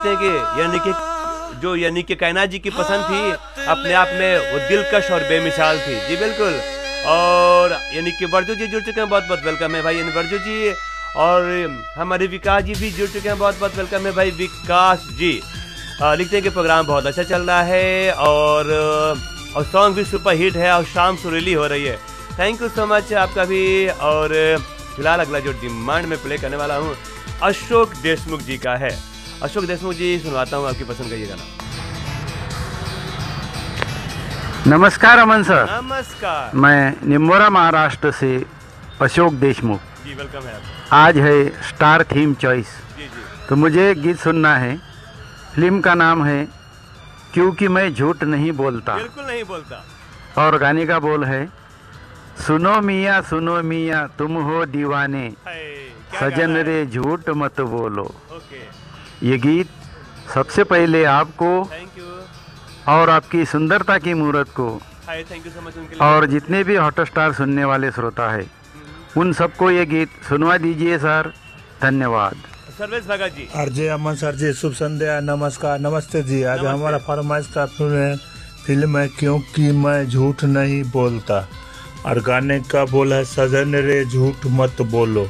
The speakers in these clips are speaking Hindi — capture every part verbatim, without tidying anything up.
कि यानी कि जो यानी कि कायनात जी की पसंद थी अपने आप में वो दिलकश और बेमिसाल थी। जी बिल्कुल। और यानी कि वर्जू जी जुड़ चुके हैं, बहुत बहुत वेलकम है भाई यानी वर्जू जी। और हमारे विकास जी भी जुड़ चुके हैं, बहुत बहुत वेलकम है भाई विकास जी। आ, लिखते हैं कि प्रोग्राम बहुत अच्छा चल रहा है और और सॉन्ग भी सुपर हिट है और शाम सुरीली हो रही है। थैंक यू सो मच आपका भी। और फिलहाल अगला जो डिमांड में प्ले करने वाला हूँ अशोक देशमुख जी का है। अशोक देशमुख जी सुनवाता हूँ, आपकी पसंद का ये गाना। नमस्कार अमन सर। नमस्कार। मैं निम्बोरा महाराष्ट्र से अशोक देशमुख जी वेलकम है आपका। आज है स्टार थीम चॉइस। जी जी तो मुझे गीत सुनना है। फिल्म का नाम है क्योंकि मैं झूठ नहीं बोलता। बिल्कुल नहीं बोलता। और गाने का बोल है सुनो मियाँ सुनो मियाँ तुम हो दीवाने, सजन रे झूठ मत बोलो। ओके। ये गीत सबसे पहले आपको थैंक यू। और आपकी सुंदरता की मूरत को hi thank you so much उनके लिए। और जितने भी हॉटस्टार सुनने वाले श्रोता है उन सबको ये गीत सुनवा दीजिए सर। धन्यवाद। सर्वेश भगत जी। आरजे अमन सर जी शुभ संध्या, नमस्कार, नमस्ते जी। आज हमारा फरमाइश का फिल्म फिल्म है क्योंकि मैं झूठ नहीं बोलता और गाने का बोल है सजन रे झूठ मत बोलो।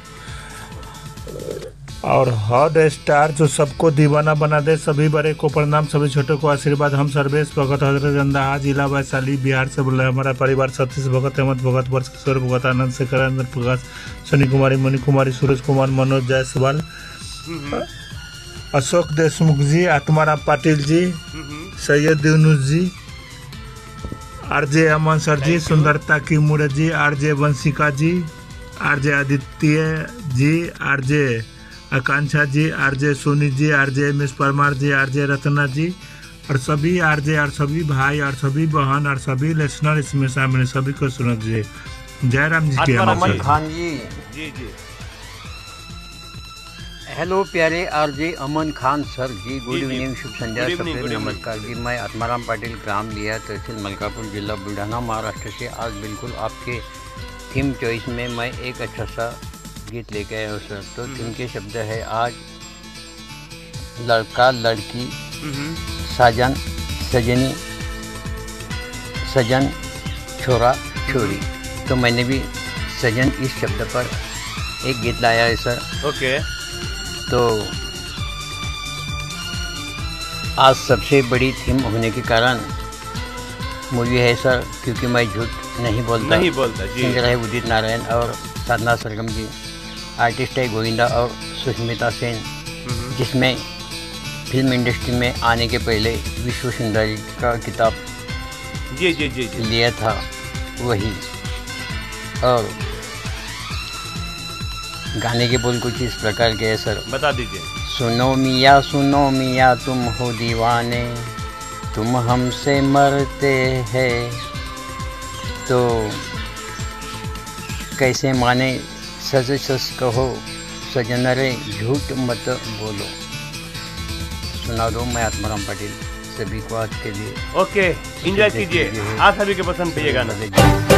और हॉट स्टार जो सबको दीवाना बना दे, सभी बड़े को प्रणाम, सभी छोटे को आशीर्वाद। हम सर्वेश भगत हजरत गंदा जिला वैशाली बिहार से बोल रहे हैं। हमारा परिवार सतीश भगत, हेमंत भगत, वर्ष किशोर भगत, आनंद शेखर, आनंद प्रकाश, सनी कुमारी, मणि कुमारी, सूरज कुमार, मनोज जायसवाल, अशोक देशमुख जी, आत्माराम पाटिल जी, सैयद यूनुस जी, आरजे अमन सर जी, सुंदरता की मूरत जी, आरजे वंशिका जी, आरजे आदित्य जी, आरजे आकांक्षा जी, RJ Soni ji, RJ M S Parmar जी, आरजे रत्ना जी और सभी आरजे और सभी भाई और सभी बहन और सभी लिसनर इसमें शामिल सभी को सुन दीजिए। जयराम जी के अमन खान जी। जी जी हेलो प्यारे आरजे अमन खान सर जी, गुड जी, जी। इवनिंग, शुभ संध्या, गुड इवनिंग, सबसे गुड नमस्कार जी। मैं आत्माराम पाटिल, ग्राम लिया, तहसील मलकापुर, जिला बुलढाना, महाराष्ट्र से। आज बिल्कुल आपके थीम चॉइस में मैं एक अच्छा सा गीत लेके आया हूँ सर। तो थीम के शब्द है आज लड़का लड़की, साजन सजनी, सजन छोरा छोरी। तो मैंने भी सजन इस शब्द पर एक गीत लाया है सर। ओके। तो आज सबसे बड़ी थीम होने के कारण मूवी है सर क्योंकि मैं झूठ नहीं बोलता। नहीं बोलता जी। सिंगर है उदित नारायण और साधना सरगम जी, आर्टिस्ट है गोविंदा और सुष्मिता सेन, जिसमें फिल्म इंडस्ट्री में आने के पहले विश्व सुंदरी का किताब जी जी जी जी लिया था वही। और गाने के बोल कुछ इस प्रकार के है सर। बता दीजिए। सुनो मियाँ सुनो मियाँ तुम हो दीवाने, तुम हमसे मरते हैं तो कैसे माने, सच सच कहो सजन रे झूठ मत बोलो। सुना दो मैं आत्माराम पाटिल, सभी को आज के लिए। ओके एंजॉय कीजिए। आप सभी के पसंद पे ये गाना।